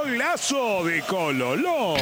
Golazo de Cololó.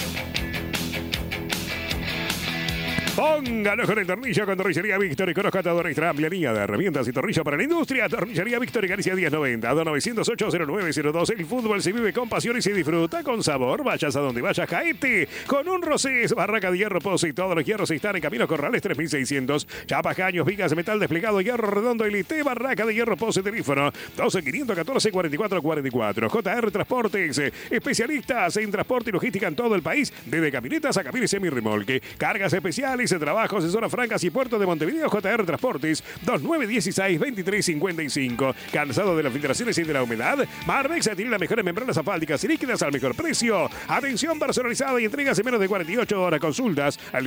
Póngalo con el tornillo con Tornillería Víctor y conozca toda nuestra amplia línea de herramientas y tornillos para la industria. Tornillería Víctor y Galicia 1090 2908-0902. El fútbol se vive con pasión y se disfruta con sabor. Vayas a donde vayas, caete con un Rosés. Barraca de hierro Pozo y todos los hierros están en Caminos Corrales 3600. Chapas, caños, vigas, metal desplegado, hierro redondo, elite. Barraca de hierro Pozo, teléfono 12-514-4444. JR Transportes, especialistas en transporte y logística en todo el país, desde camionetas a camiones semirremolque, cargas especiales, trabajos en zonas francas y puertos de Montevideo. JR Transportes 2916-2355. ¿Cansado de las filtraciones y de la humedad? Marbex tiene las mejores membranas asfálticas y líquidas al mejor precio. Atención personalizada y entregas en menos de 48 horas. Consultas al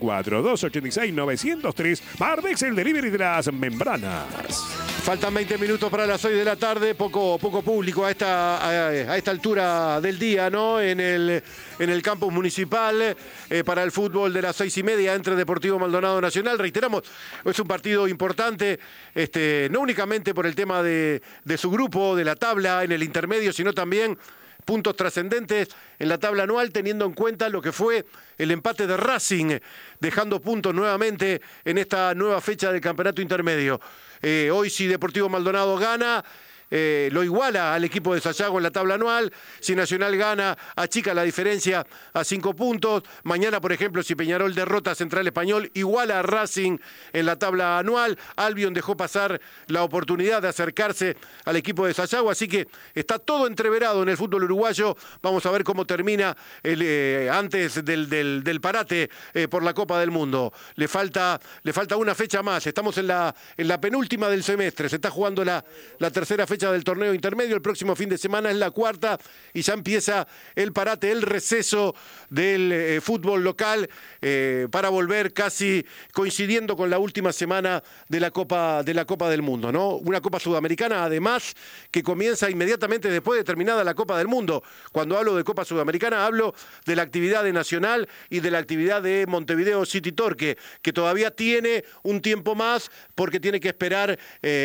094-286-903. Marbex, el delivery de las membranas. Faltan 20 minutos para las 6 de la tarde, poco público a esta altura del día, ¿no? En el campus municipal para el fútbol de las 6:30 entre Deportivo Maldonado Nacional. Reiteramos, es un partido importante, no únicamente por el tema de su grupo, de la tabla en el intermedio, sino también puntos trascendentes en la tabla anual, teniendo en cuenta lo que fue el empate de Racing, dejando puntos nuevamente en esta nueva fecha del campeonato intermedio. Hoy, si Deportivo Maldonado gana, lo iguala al equipo de Sayago en la tabla anual. Si Nacional gana, achica la diferencia a 5 puntos. Mañana, por ejemplo, si Peñarol derrota a Central Español, iguala a Racing en la tabla anual. Albion dejó pasar la oportunidad de acercarse al equipo de Sayago, así que está todo entreverado en el fútbol uruguayo. Vamos a ver cómo termina antes del parate por la Copa del Mundo. Le falta una fecha más. Estamos en la penúltima del semestre. Se está jugando la tercera fecha del torneo intermedio. El próximo fin de semana es la cuarta y ya empieza el parate, el receso del fútbol local para volver casi coincidiendo con la última semana de la Copa del Mundo, ¿no? Una Copa Sudamericana, además, que comienza inmediatamente después de terminada la Copa del Mundo. Cuando hablo de Copa Sudamericana, hablo de la actividad de Nacional y de la actividad de Montevideo City Torque, que todavía tiene un tiempo más porque tiene que esperar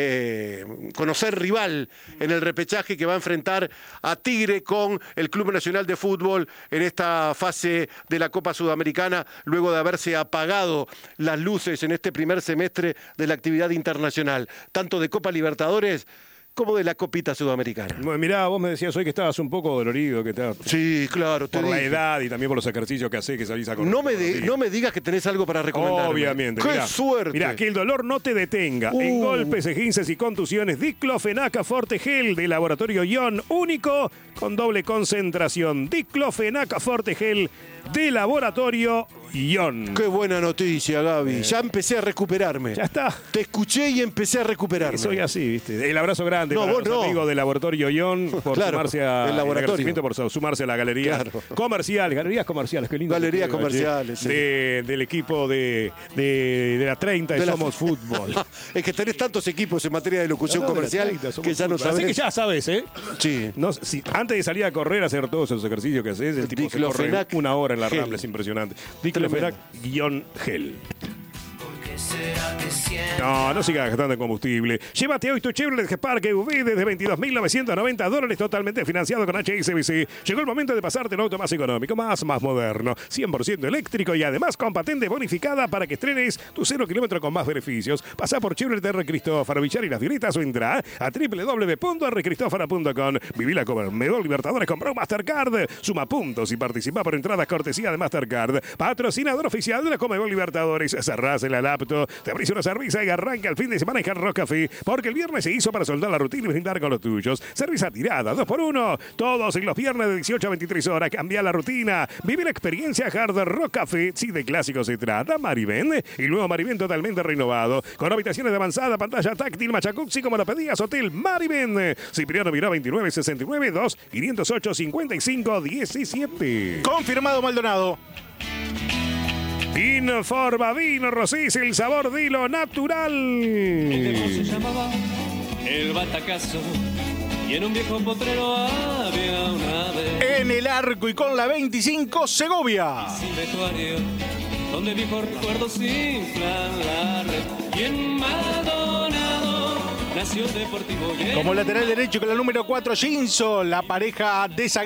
conocer rival en el repechaje que va a enfrentar a Tigre con el Club Nacional de Fútbol en esta fase de la Copa Sudamericana, luego de haberse apagado las luces en este primer semestre de la actividad internacional, tanto de Copa Libertadores como de la Copita Sudamericana. Bueno, mirá, vos me decías hoy que estabas un poco dolorido, que estabas... Sí, claro. Por la edad y también por los ejercicios que hacés, que salís a correr. No me digas que tenés algo para recomendarme. Obviamente. ¡Qué suerte! Mirá, que el dolor no te detenga. En golpes, esguinces y contusiones, Diclofenac Forte Gel de Laboratorio Ion, único con doble concentración. Diclofenac Forte Gel de Laboratorio Ion. Qué buena noticia, Gaby. Ya empecé a recuperarme. Ya está. Te escuché y empecé a recuperarme. Soy así, ¿viste? El abrazo grande para vos los amigos del Laboratorio Ion por sumarse a... el laboratorio. Por sumarse a la galería comercial. Galerías comerciales, qué lindo. Galerías comerciales, sí. Del equipo de la 30 de Somos Fútbol. Es que tenés tantos equipos en materia de locución comercial que ya no sabés. Así que ya sabes, ¿eh? Sí. No, si, antes de salir a correr, a hacer todos esos ejercicios que haces, el tipo se corre una hora en la Rambla, es impresionante. Diclofenac-gel. No sigas gastando combustible. Llévate hoy tu Chevrolet Spark EV desde $22.990, totalmente financiado con HSBC. Llegó el momento de pasarte el auto más económico, más moderno, 100% eléctrico y además con patente bonificada para que estrenes tu 0 kilómetro con más beneficios. Pasá por Chevrolet R. Cristófaro, Villar y Las Violetas o entra a www.rcristofaro.com. Viví la Comebol Libertadores con Pro Mastercard. Suma puntos y participa por entradas cortesía de Mastercard. Patrocinador oficial de la Comebol Libertadores. Cerrás en la laptop, te abrís una cerveza y arranca el fin de semana en Hard Rock Café, porque el viernes se hizo para soltar la rutina y brindar con los tuyos. Cerveza tirada, 2x1. Todos en los viernes de 18 a 23 horas. Cambia la rutina. Vive la experiencia Hard Rock Café. Si de clásicos se trata, Mariven. El nuevo Mariven totalmente renovado. Con habitaciones de avanzada, pantalla táctil, Machacuxi, como lo pedías, Hotel Mariven. Cipriano Miró 2969 2 508 55 17. Confirmado Maldonado. Informa Vino Rosís, el sabor de lo natural. Se llamaba El Batacazo y en un viejo potrero había una vez. En el Arco y con la 25 Segovia. Sin vestuario, donde viejos recuerdos inflan la red. Y en Maldonado nació el Deportivo. Como lateral derecho con la número 4 Ginso, la pareja de